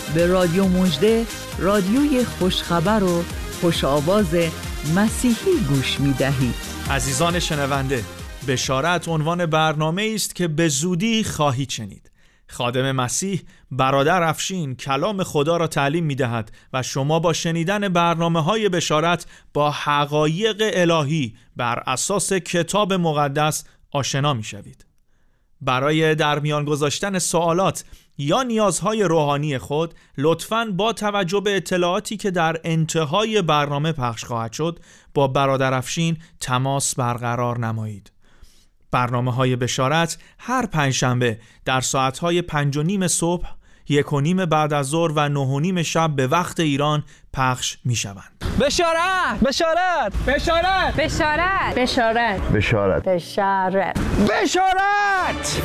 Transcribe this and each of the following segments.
به رادیو مژده، رادیوی خوشخبر و خوش آواز مسیحی گوش می دهید. عزیزان شنونده، بشارت عنوان برنامه است که به زودی خواهید شنید. خادم مسیح برادر افشین کلام خدا را تعلیم می دهد و شما با شنیدن برنامه‌های بشارت با حقایق الهی بر اساس کتاب مقدس آشنا می شوید. برای در میان گذاشتن سوالات یا نیازهای روحانی خود لطفاً با توجه به اطلاعاتی که در انتهای برنامه پخش خواهد شد با برادر افشین تماس برقرار نمایید. برنامه‌های بشارت هر پنجشنبه در ساعت‌های 5:30 صبح، 1:30 بعد از ظهر و 9:30 شب به وقت ایران پخش می‌شوند. بشارت بشارت بشارت بشارت بشارت بشارت بشارت بشارت.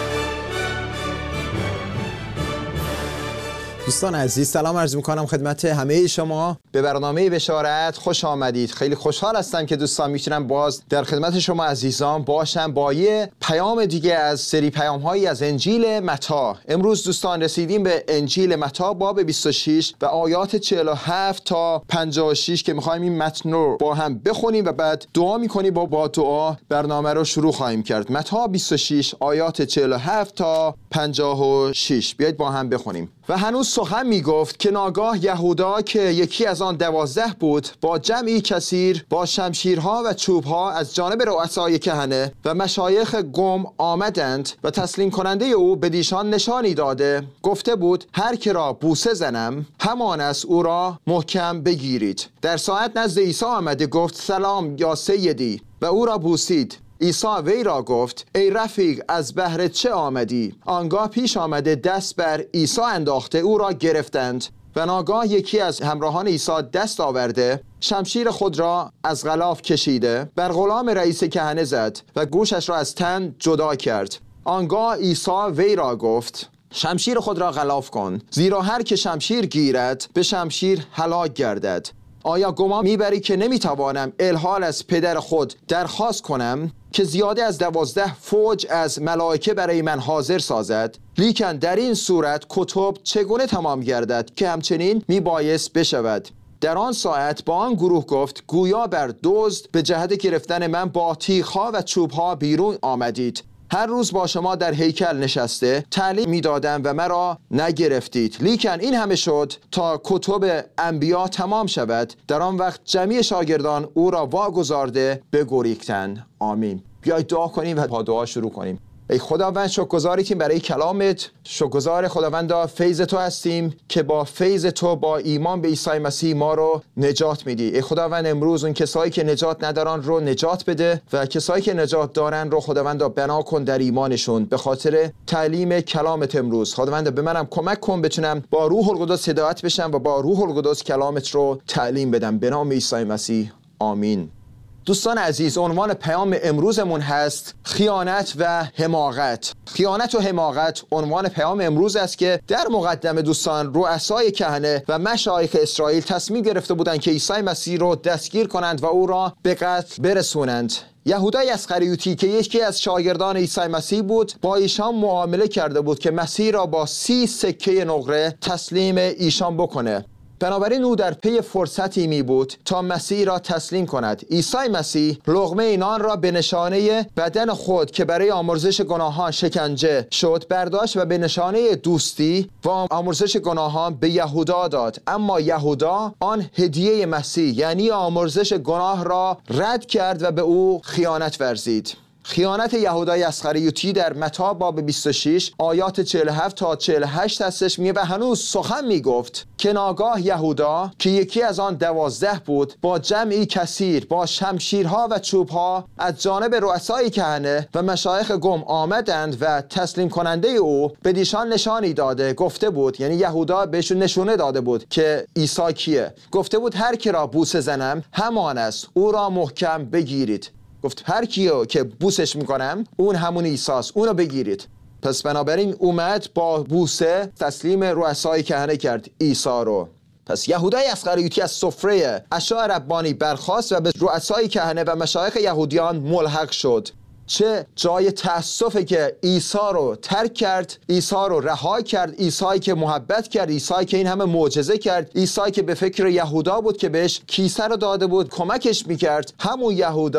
دوستان عزیز سلام عرض میکنم خدمت همه شما. به برنامه بشارت خوش آمدید. خیلی خوشحال هستم که دوستان میتونم باز در خدمت شما عزیزان باشم با یه پیام دیگه از سری پیام هایی از انجیل متی. امروز دوستان رسیدیم به انجیل متی باب 26 و آیات 47 تا 56 که میخوایم این متن رو با هم بخونیم و بعد دعا میکنیم. با دعا برنامه رو شروع خواهیم کرد. متی 26 آیات 47 تا 56. بیایید با هم بخونیم. و هنوز سخن میگفت که ناگاه یهودا که یکی از آن 12 بود با جمعی کثیر با شمشیرها و چوبها از جانب رؤسای کهنه و مشایخ قوم آمدند و تسلیم کننده او به دیشان نشانی داده گفته بود هر که را بوسه زنم همان است او را محکم بگیرید. در ساعت نزد عیسی آمده گفت سلام یا سیدی و او را بوسید. عیسی وی را گفت ای رفیق از بهر چه آمدی؟ آنگاه پیش آمده دست بر عیسی انداخته او را گرفتند و ناگاه یکی از همراهان عیسی دست آورده شمشیر خود را از غلاف کشیده بر غلام رئیس کهنه زد و گوشش را از تن جدا کرد. آنگاه عیسی وی را گفت شمشیر خود را غلاف کن، زیرا هر که شمشیر گیرد به شمشیر هلاک گردد. آیا گمان میبری که نمیتوانم الحال از پدر خود درخواست کنم که زیاده از 12 فوج از ملائکه برای من حاضر سازد؟ لیکن در این صورت کتب چگونه تمام گردد که همچنین میبایست بشود؟ در آن ساعت با آن گروه گفت گویا بر دزد به جهت گرفتن من با تیغ‌ها و چوب‌ها بیرون آمدید. هر روز با شما در هیکل نشسته تعلیم میدادم و مرا نگرفتید. لیکن این همه شد تا کتب انبیا تمام شود. در آن وقت جمعی شاگردان او را واگذارده بگریختند. آمین. بیایید دعا کنیم و با دعا شروع کنیم. ای خداوند شکرگزاریم برای کلامت. شکرگزار خداوندا فیض تو هستیم که با فیض تو با ایمان به عیسی مسیح ما رو نجات میدی. ای خداوند امروز اون کسایی که نجات ندارن رو نجات بده و کسایی که نجات دارن رو خداوندا بنا کن در ایمانشون به خاطر تعلیم کلامت امروز. خداوندا به منم کمک کن بتونم با روح القدس هدایت بشم و با روح القدس کلامت رو تعلیم بدم به نام عیسی مسیح. آمین. دوستان عزیز عنوان پیام امروزمون هست خیانت و حماقت. خیانت و حماقت عنوان پیام امروز است که در مقدمه دوستان رؤسای کهنه و مشایخ اسرائیل تصمیم گرفته بودند که عیسی مسیح رو دستگیر کنند و او را به قتل برسونند. یهودای اسخریوطی که یکی از شاگردان عیسی مسیح بود با ایشان معامله کرده بود که مسیح را با 30 سکه نقره تسلیم ایشان بکنه. بنابراین او در پی فرصتی می بود تا مسیح را تسلیم کند. عیسی مسیح لقمه نان را به نشانه بدن خود که برای آمرزش گناهان شکنجه شد برداشت و به نشانه دوستی و آمرزش گناهان به یهودا داد. اما یهودا آن هدیه مسیح یعنی آمرزش گناه را رد کرد و به او خیانت ورزید. خیانت یهودای اسخریوطی در متی باب 26 آیات 47 تا 48 هستش. میگه و هنوز سخن میگفت که ناگاه یهودا که یکی از آن 12 بود با جمعی کثیر با شمشیرها و چوبها از جانب رؤسای کهنه و مشایخ قوم آمدند و تسلیم کننده او به دیشان نشانی داده گفته بود، یعنی یهودا بهشون نشونه داده بود که عیسی کیه. گفته بود هر کی را بوسه زنم همان است، او را محکم بگیرید. گفت هر کیو که بوسش میکنم اون همون عیسی است، اونو بگیرید. پس بنابراین اومد با بوسه تسلیم رؤسای کهنه کرد عیسی رو. پس یهودای اسخریوطی از سفره اشاع ربانی برخاست و به رؤسای کهنه و مشایخ یهودیان ملحق شد. چه جای تأسفه که عیسی رو ترک کرد، عیسی رو رها کرد، عیسی که محبت کرد، عیسی که این همه معجزه کرد، عیسی که به فکر یهودا بود که بهش کیسه رو داده بود کمکش میکرد. همون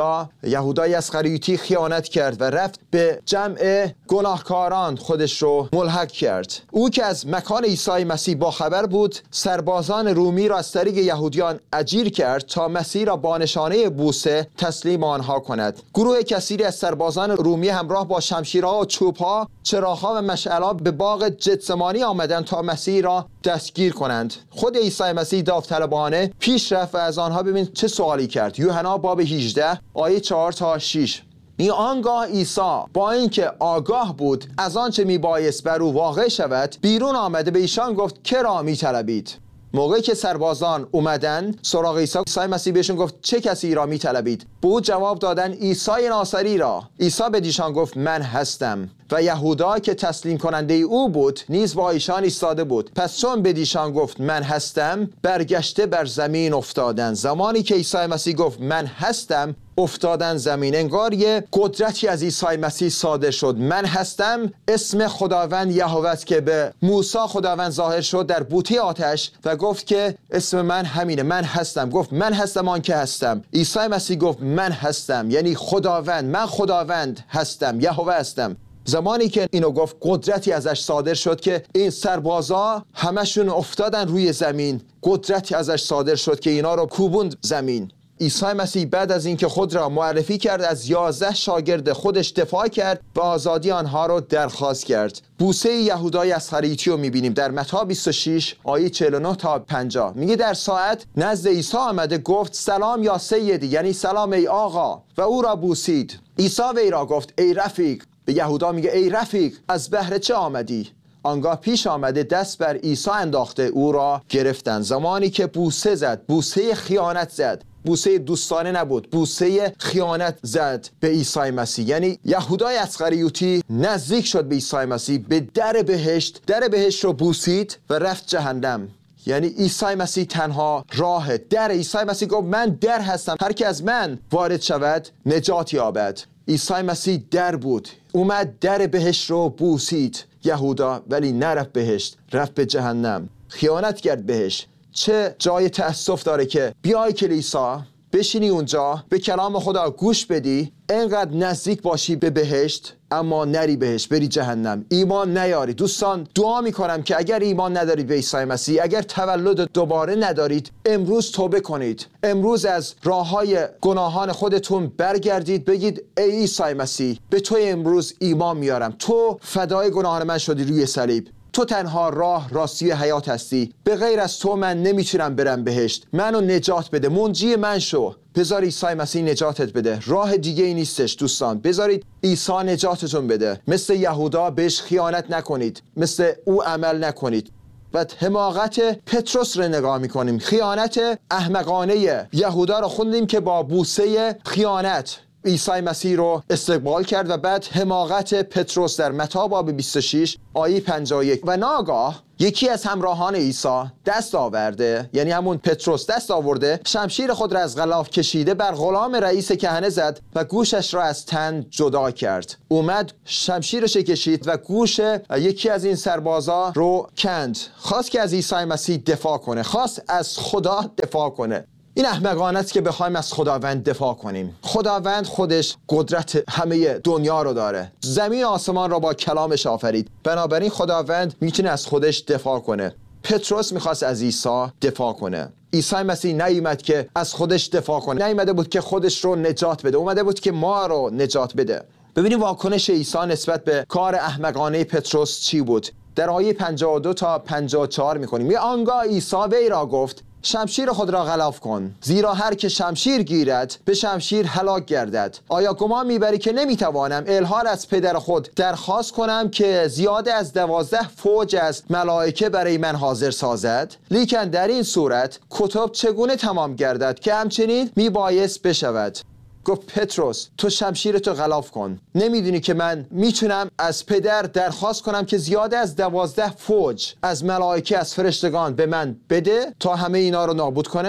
یهودای اسخریوطی خیانت کرد و رفت به جمع گناهکاران خودش رو ملحق کرد. او که از مکان عیسی مسیح با خبر بود، سربازان رومی را از طریق یهودیان اجیر کرد تا مسیح را با نشانه بوسه تسلیم آنها کند. گروه کثیری از سربازان رومی همراه با شمشیرها و چوبها، چراغ‌ها و مشعل‌ها به باغ گتسمانی آمدند تا مسیح را دستگیر کنند. خود عیسی مسیح داوطلبانه پیش رفت و از آنها ببین چه سوالی کرد. یوحنا باب 18 آیه 4 تا 6. این آنگاه عیسی با اینکه آگاه بود از آنچه میبایست بر او واقع شود، بیرون آمده به ایشان گفت که را میطلبید؟ موقعی که سربازان اومدن سراغ عیسی مسیح بهشون گفت چه کسی را میطلبید؟ به او جواب دادن عیسی ناصری را. عیسی به ایشان گفت من هستم. و یهودا که تسلیم کننده او بود نیز با ایشان ایستاده بود. پس چون به ایشان گفت من هستم، برگشته بر زمین افتادند. زمانی که عیسی مسیح گفت من هستم، افتادن زمین. انگار یه قدرتی از عیسی مسیح صادر شد. من هستم اسم خداوند یهوه است که به موسی خداوند ظاهر شد در بوته آتش و گفت که اسم من همینه، من هستم. گفت من هستم آن که هستم. عیسی مسیح گفت من هستم، یعنی خداوند، من خداوند هستم، یهوه هستم. زمانی که اینو گفت قدرتی ازش صادر شد که این سربازا همشون افتادن روی زمین. قدرتی ازش صادر شد که اینا رو کوبوند زمین. عیسی مسیح بعد از اینکه خود را معرفی کرد از 11 شاگرد خودش دفاع کرد و آزادی آنها را درخواست کرد. بوسه یهودای اسخریوطی رو می‌بینیم در متی 26 آیه 49 تا 50. میگه در ساعت نزد عیسی آمده گفت سلام یا سیدی، یعنی سلام ای آقا، و او را بوسید. عیسی وی را گفت ای رفیق. به یهودا میگه ای رفیق، از بهر چه آمدی؟ آنگاه پیش آمده دست بر عیسی انداخته او را گرفتن. زمانی که بوسه زد، بوسه خیانت زد، بوسه دوستانه نبود، بوسه خیانت زد به عیسی مسیح. یعنی یهودای اسخریوطی نزدیک شد به عیسی مسیح، به در بهشت رو بوسید و رفت جهنم. یعنی عیسی مسیح تنها راه در. عیسی مسیح گفت من در هستم، هر که از من وارد شود نجات یابد. عیسی مسیح در بود، اومد در بهشت رو بوسید. یهودا ولی نرفت بهشت، رفت به جهنم، خیانت کرد بهش. چه جای تأسف داره که بیای کلیسا، بشینی اونجا، به کلام خدا گوش بدی، انقدر نزدیک باشی به بهشت اما نری بهشت، بری جهنم، ایمان نیاری. دوستان دعا میکنم که اگر ایمان ندارید به عیسی مسیح، اگر تولد دوباره ندارید، امروز توبه کنید. امروز از راههای گناهان خودتون برگردید، بگید ای عیسی مسیح، به تو امروز ایمان میارم، تو فدای گناهان من شدی روی صلیب، تو تنها راه، راستی و حیات هستی، به غیر از تو من نمیتونم برم بهشت، منو نجات بده، منجی من شو. بذار عیسی مسیح نجاتت بده، راه دیگه ای نیستش. دوستان بذارید عیسی نجاتتون بده. مثل یهودا بهش خیانت نکنید، مثل او عمل نکنید. و حماقت پتروس رو نگاه میکنیم، خیانت احمقانه یهودا رو خوندیم که با بوسه خیانت عیسی مسیح رو استقبال کرد. و بعد حماقت پتروس در متی باب 26 آیه 51. و ناگاه یکی از همراهان عیسی دست آورده، یعنی همون پتروس دست آورده، شمشیر خود را از غلاف کشیده بر غلام رئیس کهنه زد و گوشش را از تن جدا کرد. اومد شمشیرش کشید و گوش یکی از این سربازا رو کند. خواست که از عیسی مسیح دفاع کنه، خواست از خدا دفاع کنه. این احمقانه است که بخوایم از خداوند دفاع کنیم. خداوند خودش قدرت همه دنیا رو داره، زمین و آسمان را با کلامش آفرید، بنابراین خداوند میتونه از خودش دفاع کنه. پتروس میخواست از عیسی دفاع کنه. عیسی مسیح نیامد که از خودش دفاع کنه، نیامده بود که خودش رو نجات بده، اومده بود که ما رو نجات بده. ببینیم واکنش عیسی نسبت به کار احمقانه پتروس چی بود. در آیه 52 تا 54 میخونیم. یه آنگاه عیسی وی را گفت شمشیر خود را غلاف کن، زیرا هر که شمشیر گیرد به شمشیر هلاک گردد. آیا گمان میبری که نمیتوانم الحال از پدر خود درخواست کنم که زیاده از 12 فوج از ملائکه برای من حاضر سازد؟ لیکن در این صورت کتب چگونه تمام گردد که همچنین میبایست بشود؟ گفت پتروس تو شمشیرتو غلاف کن. نمیدونی که من میتونم از پدر درخواست کنم که زیاده از 12 فوج از ملائکه، از فرشتگان به من بده تا همه اینا رو نابود کنه؟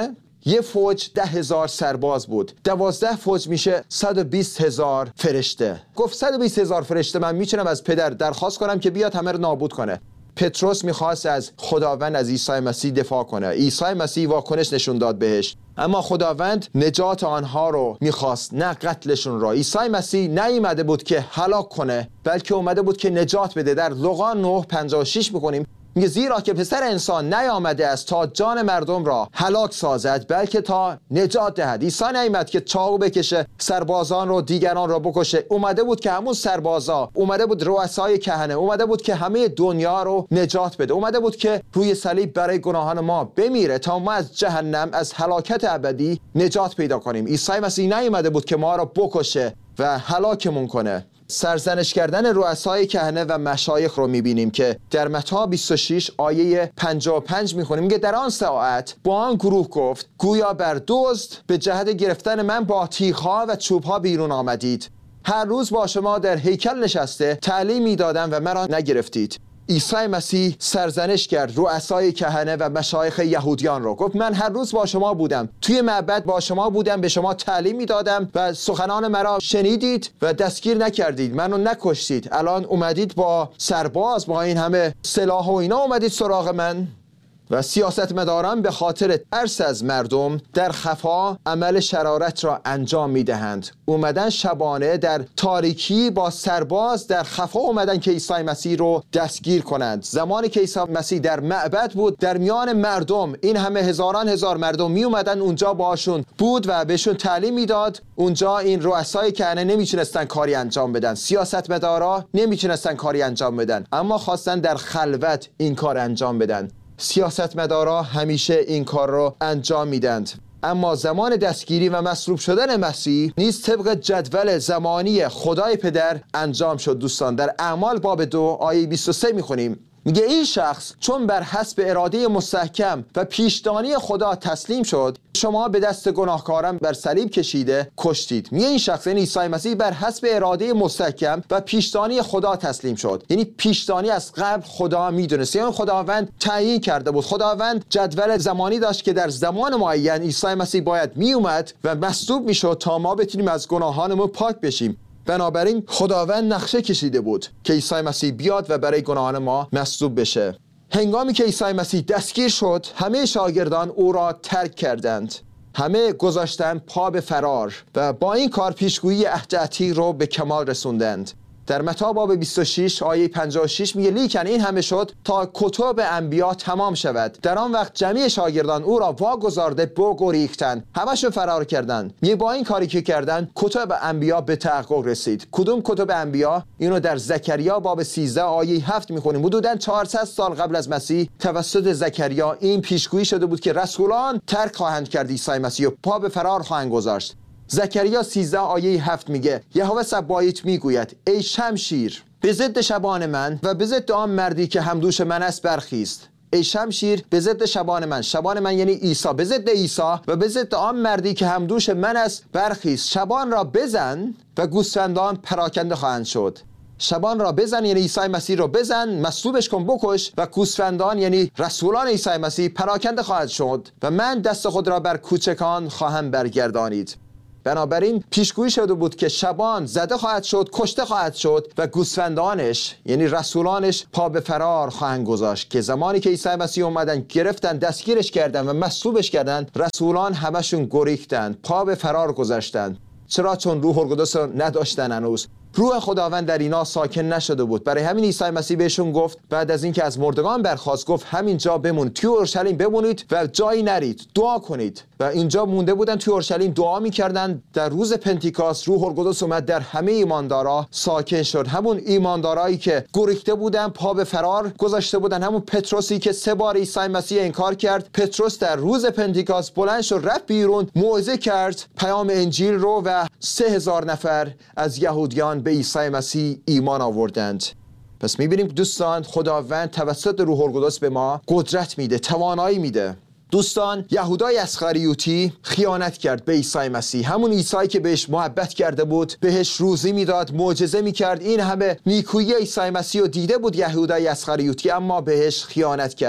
یه فوج 10,000 سرباز بود، 12 فوج میشه 120,000 فرشته. گفت 120,000 فرشته من میتونم از پدر درخواست کنم که بیاد همه رو نابود کنه. پتروس میخواست از خداوند، از عیسی مسیح دفاع کنه. عیسی مسیح واکنش نشون داد بهش، اما خداوند نجات آنها رو میخواست، نه قتلشون را. عیسی مسیح نیامده بود که هلاک کنه، بلکه اومده بود که نجات بده. در لوقا 9:56 میکنیم، میگه زیرا که پسر انسان نیامده است تا جان مردم را هلاک سازد، بلکه تا نجات دهد. عیسی نیامد که چاقو بکشه سربازان رو، دیگران رو بکشه. اومده بود که همون سربازا، اومده بود رؤسای کهنه، اومده بود که همه دنیا رو نجات بده. اومده بود که روی صلیب برای گناهان ما بمیره تا ما از جهنم، از هلاکت ابدی نجات پیدا کنیم. عیسی مسیح نیامده بود که ما رو بکشه و هلاکمون کنه. سرزنش کردن رؤسای کهنه و مشایخ رو میبینیم که در متی 26 آیه 55 میخونیم، میگه در آن ساعت با آن گروه گفت گویا بر دزد به جهت گرفتن من با تیغ‌ها و چوب‌ها بیرون آمدید. هر روز با شما در هیکل نشسته تعلیم میدادم و مرا نگرفتید. عیسی مسیح سرزنش کرد رؤسای کهنه و مشایخ یهودیان رو. گفت من هر روز با شما بودم، توی معبد با شما بودم، به شما تعلیم میدادم و سخنان مرا شنیدید و دستگیر نکردید، منو نکشتید. الان اومدید با سرباز، با این همه سلاح و اینا اومدید سراغ من. و سیاستمداران به خاطر ترس از مردم در خفا عمل شرارت را انجام میدهند. اومدن شبانه در تاریکی با سرباز در خفا اومدن که عیسی مسیح رو دستگیر کنند. زمانی که عیسی مسیح در معبد بود، در میان مردم، این همه هزار مردم می اومدن اونجا، باشون بود و بهشون تعلیم میداد. اونجا این رؤسای کهنه نمیتونستن کاری انجام بدن، سیاستمدارا نمیتونستن کاری انجام بدن، اما خواستن در خلوت این کار انجام بدن. سیاستمدارا همیشه این کار رو انجام میدند. اما زمان دستگیری و مصلوب شدن مسیح نیز طبق جدول زمانی خدای پدر انجام شد. دوستان در اعمال باب 2 آیه 23 میخونیم، میگه این شخص چون بر حسب اراده مستحکم و پیشدانی خدا تسلیم شد، شما به دست گناهکاران بر صلیب کشیده کشتید. میگه این شخص، یعنی عیسی مسیح، بر حسب اراده مستحکم و پیشدانی خدا تسلیم شد. یعنی پیشدانی از قبل خدا میدونست، یعنی خداوند تعیین کرده بود. خداوند جدول زمانی داشت که در زمان معین عیسی مسیح باید میومد و مصلوب میشد تا ما بتونیم از گناهانمون پاک بشیم. بنابراین خداوند نقشه کشیده بود که عیسی مسیح بیاد و برای گناهان ما مصلوب بشه. هنگامی که عیسی مسیح دستگیر شد، همه شاگردان او را ترک کردند. همه گذاشتن پا به فرار و با این کار پیشگویی عهد عتیق رو به کمال رسوندند. در متی باب 26 آیه 56 میگه لیکن این همه شد تا کتب انبیا تمام شود. در آن وقت جمعی شاگردان او را واگذارده بگریختند، همشون فرار کردند. میگه با این کاری که کردن کتب انبیا به تحقق رسید. کدوم کتب انبیا؟ اینو در زکریا باب 13 آیه 7 میخونیم. حدوداً 400 سال قبل از مسیح توسط زکریا این پیشگویی شده بود که رسولان ترک خواهند کرد عیسی مسیح و پا به فرار خواهند گذاشت. زکریا 13 آیه 7 میگه یهوه سبایت میگوید ای شمشیر به ضد شبان من و به ضد آن مردی که همدوش من است برخیست. ای شمشیر به ضد شبان من، شبان من یعنی عیسی، به ضد عیسی و به ضد آن مردی که همدوش من است برخیست. شبان را بزن و گوسفندان پراکنده خواهند شد. شبان را بزن یعنی عیسی مسیح را بزن، مصلوبش کن، بکش، و گوسفندان یعنی رسولان عیسی مسیح پراکنده خواهد شد و من دست خود را بر کوچکان خواهم برگردانید. بنابراین پیشگویی شده بود که شبان زده خواهد شد، کشته خواهد شد و گوسفندانش یعنی رسولانش پا به فرار خواهند گذاشت. که زمانی که عیسی مسیح اومدن گرفتن، دستگیرش کردن و مصلوبش کردن، رسولان همشون گریختن، پا به فرار گذاشتن. چرا؟ چون روح القدس رو نداشتن هنوز. روح خداوند در اینا ساکن نشده بود. برای همین عیسی مسیح بهشون گفت بعد از اینکه از مردگان برخاست، گفت همین جا بمونید، توی اورشلیم بمونید و جایی نرید، دعا کنید. و اینجا مونده بودن توی اورشلیم، دعا میکردن. در روز پنتیکاست روح القدس اومد، در همه ایماندارا ساکن شد. همون ایماندارایی که گریخته بودن، پا به فرار گذاشته بودن، همون پتروسی که 3 بار عیسی مسیح انکار کرد، پتروس در روز پنتیکاست بلند شد، رفت بیرون، موعظه کرد پیام انجیل رو و 3000 نفر از یهودیان به عیسی مسیح ایمان آوردند. پس میبینیم دوستان خداوند توسط روح القدس به ما قدرت میده، توانایی میده. دوستان یهودای اسخریوطی خیانت کرد به عیسی مسیح، همون عیسی که بهش محبت کرده بود، بهش روزی میداد، معجزه میکرد، این همه نیکویی عیسی مسیح رو دیده بود یهودای اسخریوطی، اما بهش خیانت کرد.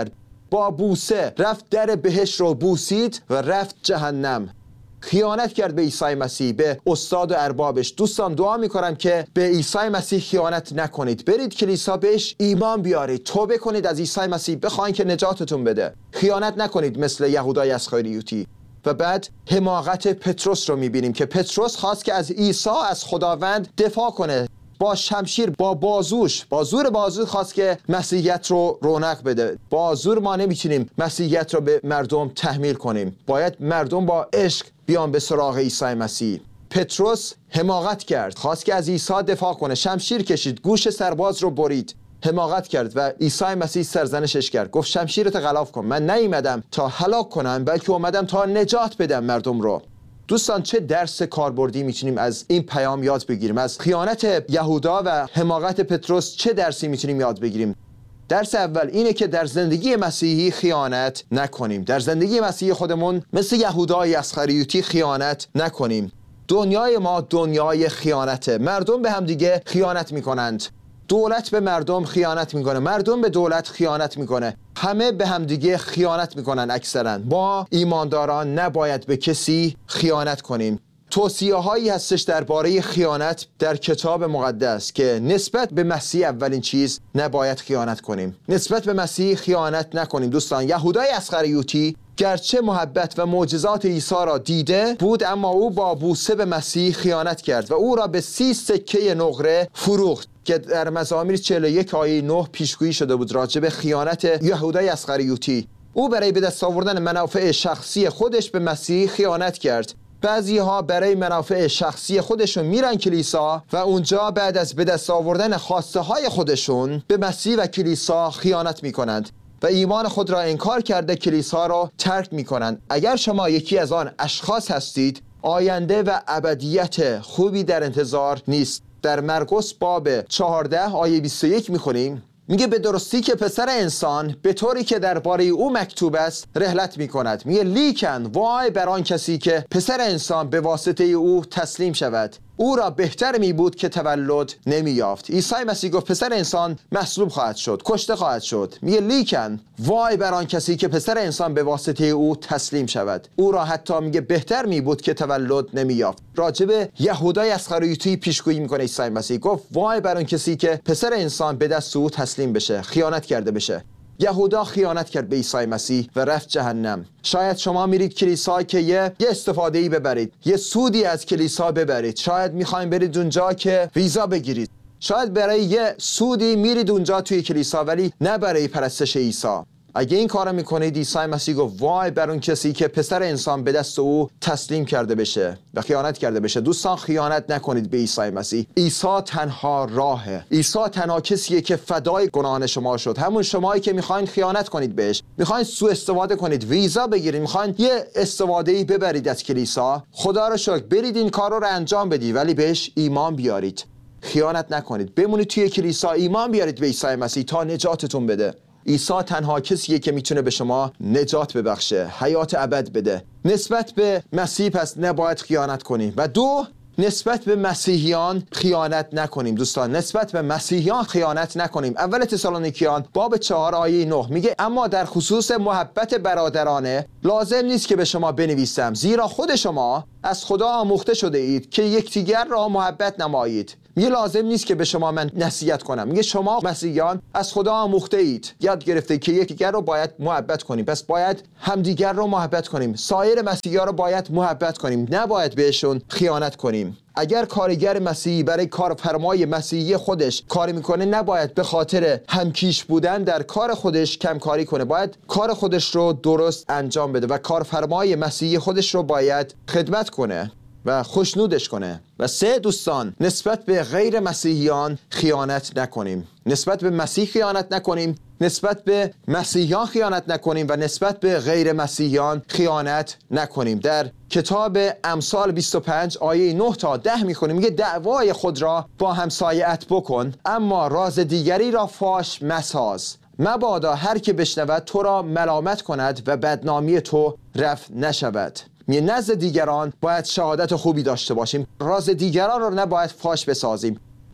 با بوسه رفت در بهشت رو بوسید و رفت جهنم. خیانت کرد به عیسی مسیح، به استاد و اربابش. دوستان دعا میکنم که به عیسی مسیح خیانت نکنید. برید کلیسا، بهش ایمان بیارید، توبه کنید از عیسی مسیح، بخواین که نجاتتون بده. خیانت نکنید مثل یهودای اسخریوطی. و بعد حماقت پتروس رو میبینیم که پتروس خواست که از عیسی، از خداوند دفاع کنه. با شمشیر، با بازوش، با زور بازو خواست که مسیحیت رو رونق بده. با زور ما نمیتونیم مسیحیت رو به مردم تحمیل کنیم. باید مردم با عشق بیان به سراغ عیسی مسیح. پتروس حماقت کرد، خواست که از عیسی دفاع کنه، شمشیر کشید، گوش سرباز رو برید، حماقت کرد و عیسی مسیح سرزنشش کرد. گفت شمشیرت غلاف کن، من نیومدم تا هلاک کنم بلکه اومدم تا نجات بدم مردم رو. دوستان چه درس کاربردی میتونیم از این پیام یاد بگیریم؟ از خیانت یهودا و حماقت پتروس چه درسی میتونیم یاد بگیریم؟ درس اول اینه که در زندگی مسیحی خیانت نکنیم. در زندگی مسیحی خودمون مثل یهودای اسخریوطی خیانت نکنیم. دنیای ما دنیای خیانته. مردم به هم دیگه خیانت میکنند. دولت به مردم خیانت میکنه، مردم به دولت خیانت میکنه، همه به هم دیگه خیانت میکنن اکثرا. ما ایمانداران نباید به کسی خیانت کنیم. توصیه هایی هستش درباره خیانت در کتاب مقدس که نسبت به مسیح اولین چیز نباید خیانت کنیم. نسبت به مسیح خیانت نکنیم. دوستان یهودای اسخریوطی گرچه محبت و معجزات عیسی را دیده بود، اما او با بوسه به مسیح خیانت کرد و او را به 30 سکه نقره فروخت که در مزامیر 41 آیه 9 پیشگویی شده بود راجع به خیانت یهودای اسخریوطی. او برای به دست آوردن منافع شخصی خودش به مسیح خیانت کرد. بعضی ها برای منافع شخصی خودشون میرن کلیسا و اونجا بعد از به دست آوردن خواسته های خودشون به مسیح و کلیسا خیانت میکنند و ایمان خود را انکار کرده کلیسا را ترک میکنند. اگر شما یکی از آن اشخاص هستید، آینده و ابدیت خوبی در انتظار نیست. در مرقس باب 14 آیه 21 میخونیم، میگه به درستی که پسر انسان به طوری که درباره او مکتوب است رحلت میکند. میگه لیکن وای بر آن کسی که پسر انسان به واسطه او تسلیم شود، او را بهتر می بود که تولد نمی یافت. عیسی مسیح گفت پسر انسان مصلوب خواهد شد، کشته خواهد شد. میگه لیکن وای بر آن کسی که پسر انسان به واسطه او تسلیم شود، او را حتی میگه بهتر می بود که تولد نمی یافت. راجب یهودای اسخریوطی پیشگویی میکنه عیسی مسیح، گفت وای بر آن کسی که پسر انسان به دست او تسلیم بشه، خیانت کرده بشه. یهودا خیانت کرد به عیسی مسیح و رفت جهنم. شاید شما میرید کلیسا که یه استفاده‌ای ببرید، یه سودی از کلیسا ببرید. شاید میخواین برید اونجا که ویزا بگیرید. شاید برای یه سودی میرید اونجا توی کلیسا ولی نه برای پرستش عیسی. اگه این کارو میکنید، عیسی مسیح گفت وای بر اون کسی که پسر انسان به دست او تسلیم کرده بشه و خیانت کرده بشه. دوستان خیانت نکنید به عیسی مسیح. عیسی تنها راهه. عیسی تنها کسیه که فدای گناهان شما شد. همون شمایی که میخواین خیانت کنید بهش، میخواین سوء استفاده کنید، ویزا بگیرید، میخواین یه استفاده‌ای ببرید از کلیسا، خدا رو شکر برید این کارو رو انجام بدید ولی بهش ایمان بیارید. خیانت نکنید. بمونید توی کلیسا، ایمان بیارید به عیسی مسیح تا نجاتتون بده. عیسی تنها کسیه که میتونه به شما نجات ببخشه، حیات ابد بده. نسبت به مسیح پس نباید خیانت کنیم. و دو، نسبت به مسیحیان خیانت نکنیم. دوستان نسبت به مسیحیان خیانت نکنیم. اول تسالونیکیان باب 4 آیه 9 میگه اما در خصوص محبت برادرانه لازم نیست که به شما بنویسم، زیرا خود شما از خدا آموخته شده اید که یکدیگر را محبت نمایید. میگه لازم نیست که به شما من نصیحت کنم. میگه شما مسیحیان از خدا آموخته اید، یاد گرفته که یکدیگر رو باید محبت کنیم. پس باید همدیگر رو محبت کنیم. سایر مسیحیان رو باید محبت کنیم، نباید بهشون خیانت کنیم. اگر کارگر مسیحی برای کارفرمای مسیحی خودش کار میکنه، نباید به خاطر همکیش بودن در کار خودش کمکاری کنه. باید کار خودش رو درست انجام بده و کارفرمای مسیحی خودش رو باید خدمت کنه و خوشنودش کنه. و سه، دوستان نسبت به غیر مسیحیان خیانت نکنیم. نسبت به مسیح خیانت نکنیم، نسبت به مسیحیان خیانت نکنیم و نسبت به غیر مسیحیان خیانت نکنیم. در کتاب امثال 25 آیه 9 تا 10 میخونیم، میگه دعوای خود را با همسایه‌ات بکن، اما راز دیگری را فاش مساز. مبادا هر که بشنود تو را ملامت کند و بدنامی تو رفع نشود. نزد دیگران باید شهادت خوبی داشته باشیم. راز دیگران رو نباید فاش بسازیم.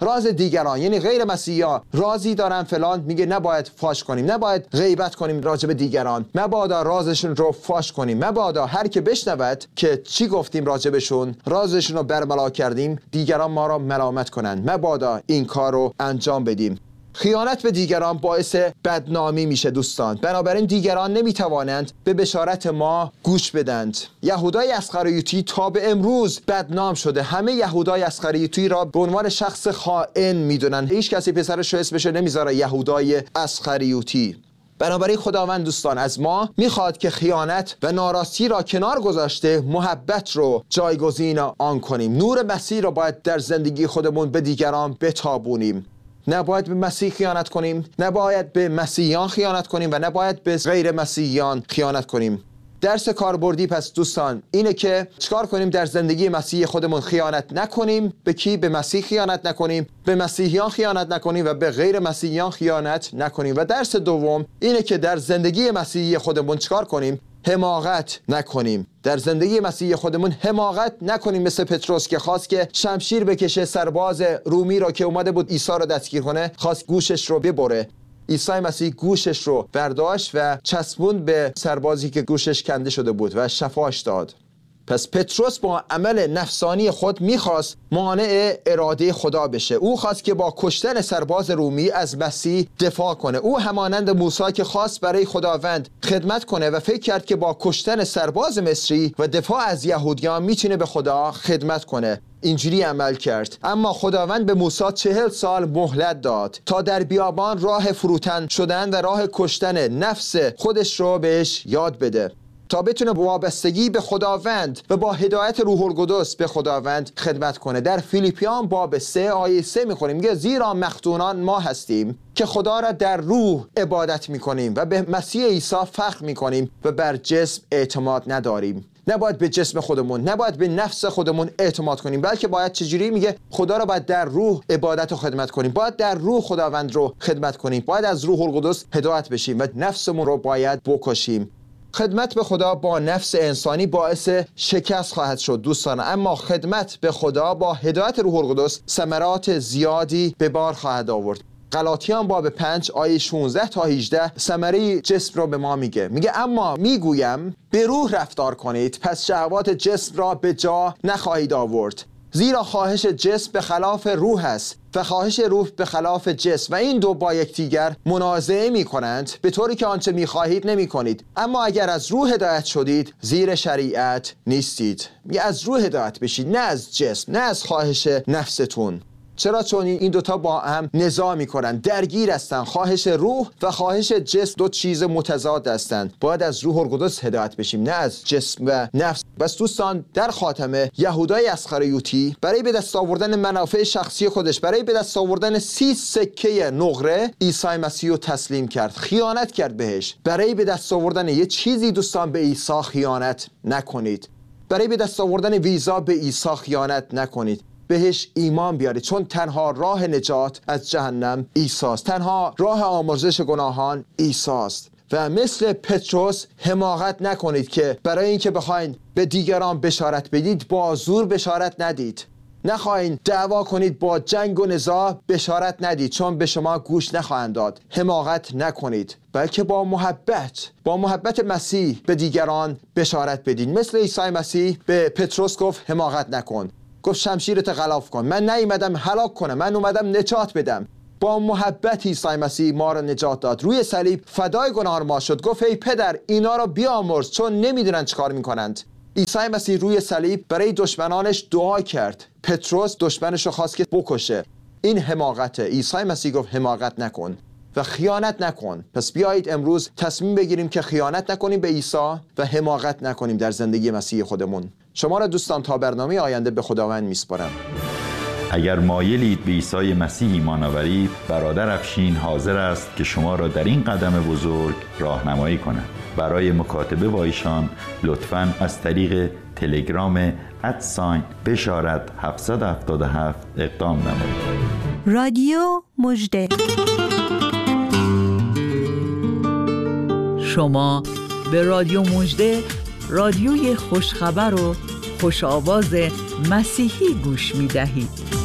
راز دیگران، یعنی غیر مسیحیان رازی دارن فلان، میگه نباید فاش کنیم، نباید غیبت کنیم راجع به دیگران، مبادا رازشون رو فاش کنیم، مبادا هر که بشنود که چی گفتیم راجع بهشون، رازشون رو برملا کردیم، دیگران ما را ملامت کنن، مبادا این کار رو انجام بدیم. خیانت به دیگران باعث بدنامی میشه دوستان، بنابراین دیگران نمیتوانند به بشارت ما گوش بدند. یهودای اسخریوطی تا به امروز بدنام شده، همه یهودای اسخریوطی را به عنوان شخص خائن میدونن، هیچ کسی پسرش رو اسمش نمیذاره یهودای اسخریوطی. بنابراین خداوند دوستان از ما میخواد که خیانت و ناراستی را کنار گذاشته محبت رو جایگزین آن کنیم. نور مسیح را باید در زندگی خودمون به دیگران بتابونیم. نباید به مسیح خیانت کنیم، نباید به مسیحیان خیانت کنیم و نباید به غیر مسیحیان خیانت کنیم. درس کاربردی پس دوستان اینه که چیکار کنیم در زندگی مسیح خودمون خیانت نکنیم. به کی؟ به مسیح خیانت نکنیم، به مسیحیان خیانت نکنیم و به غیر مسیحیان خیانت نکنیم. و درس دوم اینه که در زندگی مسیحی خودمون چیکار کنیم؟ حماقت نکنیم. در زندگی مسیحی خودمون حماقت نکنیم، مثل پتروس که خواست که شمشیر بکشه، سرباز رومی را که اومده بود عیسی را دستگیر کنه خواست گوشش رو ببره. عیسی مسیح گوشش رو برداشت و چسبوند به سربازی که گوشش کنده شده بود و شفاش داد. پس پتروس با عمل نفسانی خود میخواست مانع اراده خدا بشه. او خواست که با کشتن سرباز رومی از مسیح دفاع کنه. او همانند موسی که خواست برای خداوند خدمت کنه و فکر کرد که با کشتن سرباز مصری و دفاع از یهودیان میتونه به خدا خدمت کنه. اینجوری عمل کرد. اما خداوند به موسی 40 سال مهلت داد تا در بیابان راه فروتن شدن و راه کشتن نفس خودش رو بهش یاد بده، تا بتونه با وابستگی به خداوند و با هدایت روح القدس به خداوند خدمت کنه. در فیلیپیان باب 3 آیه 3 میخونیم، میگه زیرا مختونان ما هستیم که خدا را در روح عبادت میکنیم و به مسیح عیسی فخر میکنیم و بر جسم اعتماد نداریم. نباید به جسم خودمون، نباید به نفس خودمون اعتماد کنیم، بلکه باید چجوری؟ میگه خدا را باید در روح عبادت و خدمت کنیم، باید در روح خداوند رو خدمت کنیم، باید از روح القدس هدایت بشیم و نفسمون رو باید بکشیم. خدمت به خدا با نفس انسانی باعث شکست خواهد شد دوستان، اما خدمت به خدا با هدایت روح القدس ثمرات زیادی به بار خواهد آورد. غلاطیان باب 5 آیه 16 تا 18 ثمره جسم را به ما میگه اما میگویم به روح رفتار کنید، پس شهوات جسم را به جا نخواهید آورد. زیرا خواهش جسم به خلاف روح است و خواهش روح به خلاف جسم و این دو با یکدیگر منازعه می کنند، به طوری که آنچه می خواهید نمی کنید. اما اگر از روح هدایت شدید زیر شریعت نیستید. از روح هدایت بشید، نه از جسم، نه از خواهش نفستون. چرا؟ چون این دوتا با هم نزاع میکنن، درگیر هستن. خواهش روح و خواهش جسم دو چیز متضاد هستند. باید از روح القدس هدایت بشیم، نه از جسم و نفس. بس دوستان در خاتمه یهودای اسخریوطی برای به دست آوردن منافع شخصی خودش، برای به دست آوردن 30 سکه نقره عیسی مسیح رو تسلیم کرد، خیانت کرد بهش. برای به دست آوردن یه چیزی دوستان به عیسی خیانت نکنید. برای به دست آوردن ویزا به عیسی خیانت نکنید، بهش ایمان بیارید، چون تنها راه نجات از جهنم عیسی است، تنها راه آمرزش گناهان عیسی است. و مثل پتروس حماقت نکنید که برای اینکه بخواید به دیگران بشارت بدید با زور بشارت ندید. نخواهید دعوا کنید، با جنگ و نزاع بشارت ندید، چون به شما گوش نخواهند داد. حماقت نکنید، بلکه با محبت مسیح به دیگران بشارت بدید. مثل عیسی مسیح به پتروس گفت حماقت نکن، گفت شمشیرت غلاف کن، من نیومدم هلاک کنم، من اومدم نجات بدم. با محبت عیسی مسیح ما را نجات داد، روی صلیب فدای گناه ما شد. گفت ای پدر اینا را بیامرز، چون نمیدونن چیکار میکنند. عیسی مسیح روی صلیب برای دشمنانش دعا کرد. پتروس دشمنش رو خواست که بکشه. این حماقته. عیسی مسیح گفت حماقت نکن و خیانت نکن. پس بیایید امروز تصمیم بگیریم که خیانت نکنیم به عیسی و حماقت نکنیم در زندگی مسیح خودمون. شما را دوستان تا برنامه آینده به خداوند میسپارم. اگر مایلید به عیسی مسیح ایمان آورید، برادر افشین حاضر است که شما را در این قدم بزرگ راهنمایی کند. برای مکاتبه با ایشان لطفاً از طریق تلگرام @بشارت 777 اقدام نمایید. رادیو مژده. شما به رادیو مژده، رادیوی خوشخبر و خوش آواز مسیحی گوش می دهید.